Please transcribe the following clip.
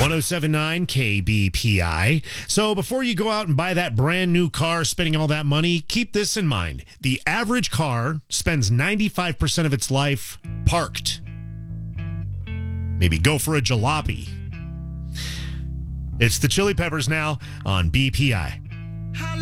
1079 KBPI. So before you go out and buy that brand new car, spending all that money, keep this in mind. The average car spends 95% of its life parked. Maybe go for a jalopy. It's the Chili Peppers now on BPI.